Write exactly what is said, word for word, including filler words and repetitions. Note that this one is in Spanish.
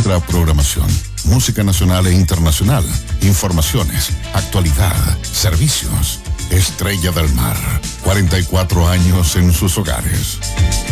nuestra programación. Música nacional e internacional, informaciones, actualidad, servicios. Estrella del Mar, cuarenta y cuatro años en sus hogares.